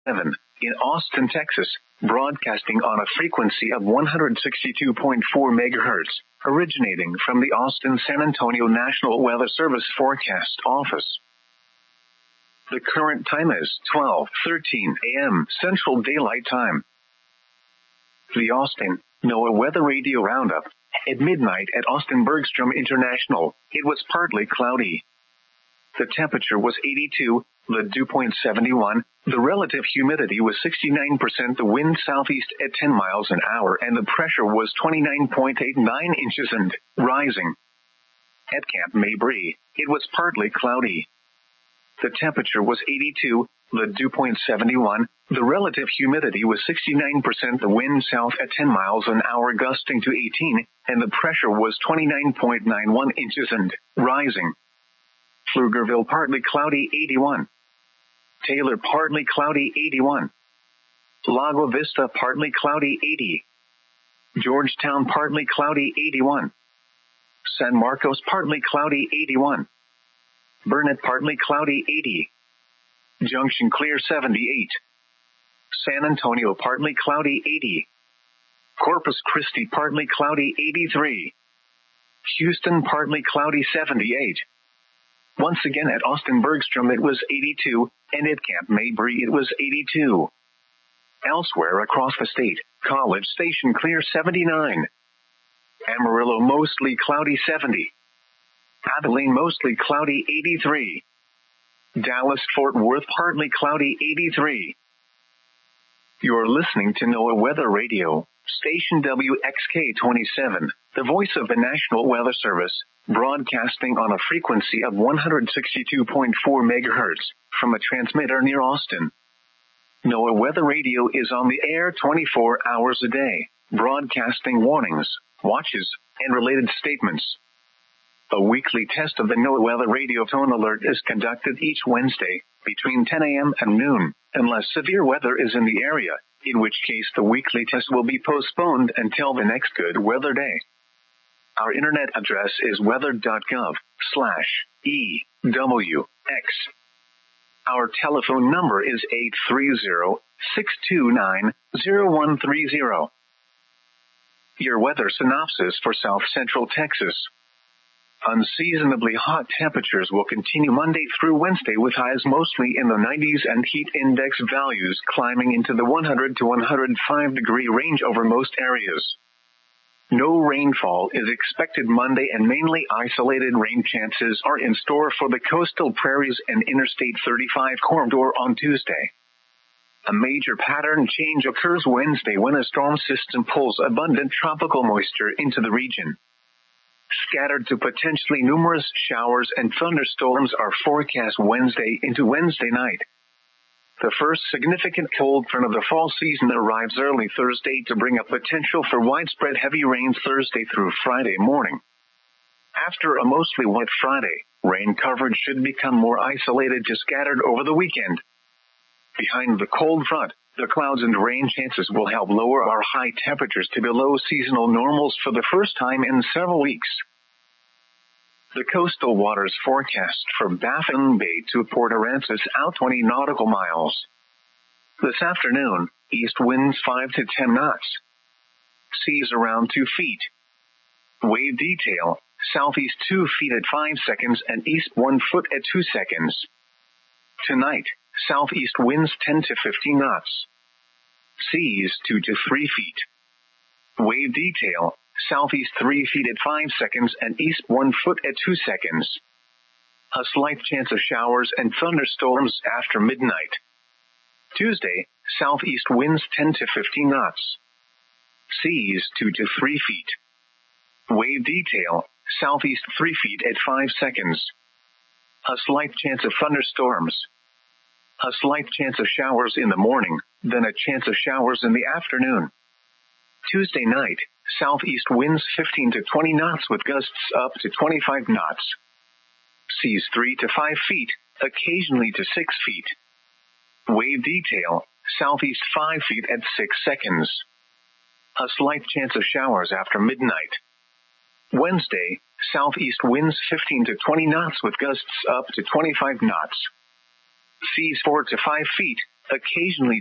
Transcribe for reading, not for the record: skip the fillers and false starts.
7, in Austin, Texas, broadcasting on a frequency of 162.4 megahertz, originating from the Austin-San Antonio National Weather Service Forecast Office. The current time is 12:13 a.m. Central Daylight Time. The Austin NOAA Weather Radio Roundup. At midnight at Austin Bergstrom International, it was partly cloudy. The temperature was 82, the dew point 71, the relative humidity was 69%, the wind southeast at 10 miles an hour, and the pressure was 29.89 inches and rising. At Camp Mabry, it was partly cloudy. The temperature was 82, the dew point 71, the relative humidity was 69%, the wind south at 10 miles an hour gusting to 18, and the pressure was 29.91 inches and rising. Pflugerville partly cloudy 81. Taylor partly cloudy 81. Lago Vista partly cloudy 80. Georgetown partly cloudy 81. San Marcos partly cloudy 81. Burnett partly cloudy 80. Junction clear 78. San Antonio partly cloudy 80. Corpus Christi partly cloudy 83. Houston partly cloudy 78. Once again at Austin Bergstrom it was 82, and at Camp Mabry it was 82. Elsewhere across the state, College Station clear 79. Amarillo mostly cloudy 70. Abilene mostly cloudy 83. Dallas-Fort Worth partly cloudy 83. You're listening to NOAA Weather Radio, station WXK-27, the voice of the National Weather Service, broadcasting on a frequency of 162.4 megahertz from a transmitter near Austin. NOAA Weather Radio is on the air 24 hours a day, broadcasting warnings, watches, and related statements. A weekly test of the NOAA Weather Radio tone alert is conducted each Wednesday between 10 a.m. and noon, unless severe weather is in the area, in which case the weekly test will be postponed until the next good weather day. Our internet address is weather.gov/EWX. Our telephone number is 830-629-0130. Your weather synopsis for South Central Texas. Unseasonably hot temperatures will continue Monday through Wednesday with highs mostly in the 90s and heat index values climbing into the 100 to 105 degree range over most areas. No rainfall is expected Monday and mainly isolated rain chances are in store for the coastal prairies and Interstate 35 corridor on Tuesday. A major pattern change occurs Wednesday when a storm system pulls abundant tropical moisture into the region. Scattered to potentially numerous showers and thunderstorms are forecast Wednesday into Wednesday night. The first significant cold front of the fall season arrives early Thursday to bring a potential for widespread heavy rain Thursday through Friday morning. After a mostly wet Friday, rain coverage should become more isolated to scattered over the weekend. Behind the cold front, the clouds and rain chances will help lower our high temperatures to below seasonal normals for the first time in several weeks. The coastal waters forecast for Baffin Bay to Port Aransas out 20 nautical miles. This afternoon, east winds 5 to 10 knots. Seas around 2 feet. Wave detail, southeast 2 feet at 5 seconds and east 1 foot at 2 seconds. Tonight, southeast winds 10 to 15 knots. Seas 2 to 3 feet. Wave detail, southeast 3 feet at 5 seconds and east 1 foot at 2 seconds. A slight chance of showers and thunderstorms after midnight. Tuesday, southeast winds 10 to 15 knots. Seas 2 to 3 feet. Wave detail, southeast 3 feet at 5 seconds. A slight chance of thunderstorms. A slight chance of showers in the morning, then a chance of showers in the afternoon. Tuesday night, southeast winds 15 to 20 knots with gusts up to 25 knots. Seas 3 to 5 feet, occasionally to 6 feet. Wave detail, southeast 5 feet at 6 seconds. A slight chance of showers after midnight. Wednesday, southeast winds 15 to 20 knots with gusts up to 25 knots. Seas 4 to 5 feet, occasionally